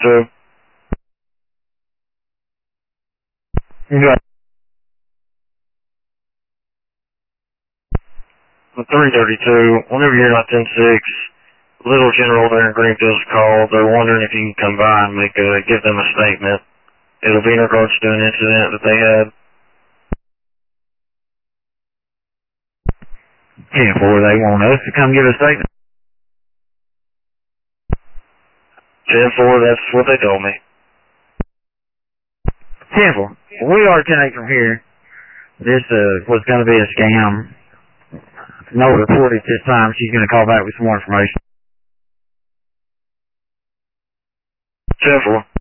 Two. Yeah. 332, whenever you're not 10-6, Little General there in Greenfield's called. They're wondering if you can come by and give them a statement. It'll be in regards to an incident that they had. 10-4, they want us to come give a statement. 10-4, that's what they told me. 10-4. We are 10-8 from here. This was going to be a scam. No report at this time. She's going to call back with some more information. 10-4.